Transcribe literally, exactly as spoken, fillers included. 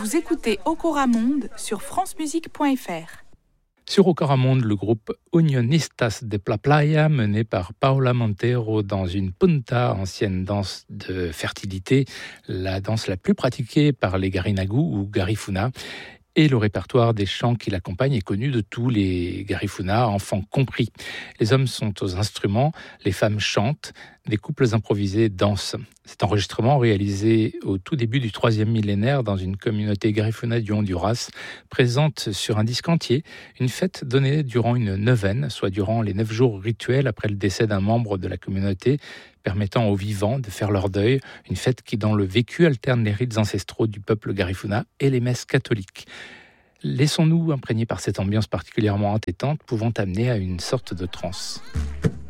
Vous écoutez Okoramonde sur francemusique point f r. Sur Okoramonde, le groupe Unionistas de La Playa, mené par Paula Montero dans une punta, ancienne danse de fertilité, la danse la plus pratiquée par les Garinagu ou Garifuna. Et le répertoire des chants qui l'accompagnent est connu de tous les Garifuna, enfants compris. Les hommes sont aux instruments, les femmes chantent, des couples improvisés dansent. Cet enregistrement, réalisé au tout début du troisième millénaire dans une communauté Garifuna du Honduras, présente sur un disque entier une fête donnée durant une neuvaine, soit durant les neuf jours rituels après le décès d'un membre de la communauté, permettant aux vivants de faire leur deuil, une fête qui, dans le vécu, alterne les rites ancestraux du peuple Garifuna et les messes catholiques. Laissons-nous imprégner par cette ambiance particulièrement entêtante, pouvant amener à une sorte de transe.